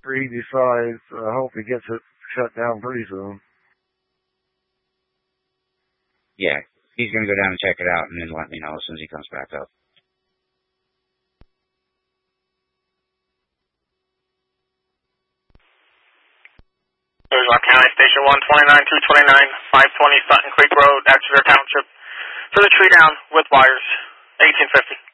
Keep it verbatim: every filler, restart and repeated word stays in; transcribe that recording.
after he decides. I hope he gets it shut down pretty soon. Yeah, he's going to go down and check it out and then let me know as soon as he comes back up. Ozark County Station one twenty-nine two twenty-nine, five twenty Sutton Creek Road, Exeter Township, for the tree down with wires, eighteen fifty.